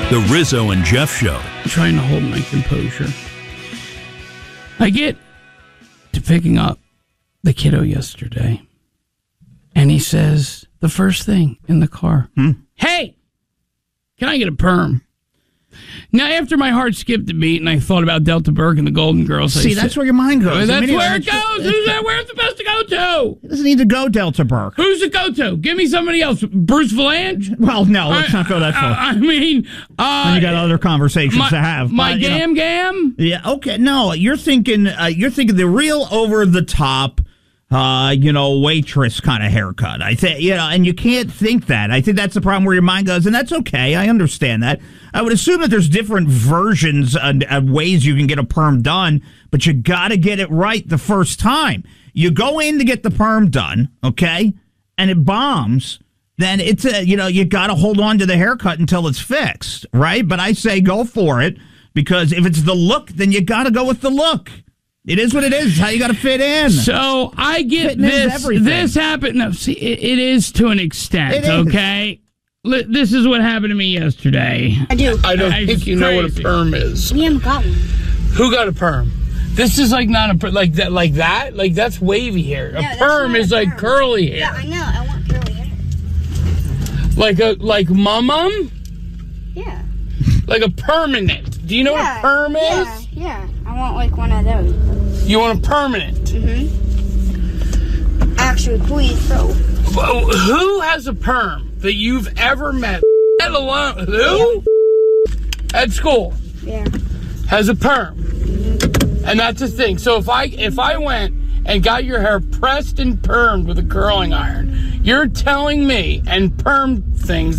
The Rizzo and Jeff Show. I'm trying to hold my composure. I get to picking up the kiddo yesterday, and he says the first thing in the car, "Hey, can I get a perm?" Now, after my heart skipped a beat and I thought about Delta Burke and the Golden Girls, see, that's where your mind goes. That's where it goes. Where's it supposed to go to? It doesn't need to go Delta Burke. Who's it go to? Give me somebody else. Bruce Valanche? Well, no, let's not go that far. I mean, and you got other conversations to have. My gam? Yeah, okay. No, you're thinking the real over the top, waitress kind of haircut. I think, and you can't think that. I think that's the problem where your mind goes, and that's okay. I understand that. I would assume that there's different versions of ways you can get a perm done, but you got to get it right the first time. You go in to get the perm done, okay, and it bombs, then it's you got to hold on to the haircut until it's fixed, right? But I say go for it, because if it's the look, then you got to go with the look. It is what it is. It's how you got to fit in. So I get Fitness this. This happened. No, see, it is to an extent. Okay. This is what happened to me yesterday. I do. I don't think you know what a perm is. We haven't got one. Who got a perm? This is like not a perm, like that. Like that's wavy hair. Yeah, a perm is like curly hair. Yeah, I know. I want curly hair. Like mum? Yeah. Like a permanent. Do you know what a perm is? Yeah. I want like one of those. You want a permanent? Mm-hmm. Actually, please, bro. Who has a perm that you've ever met? Let alone who? At school. Yeah. Has a perm. Mm-hmm. And that's the thing. So if I went and got your hair pressed and permed with a curling iron, you're telling me, and perm things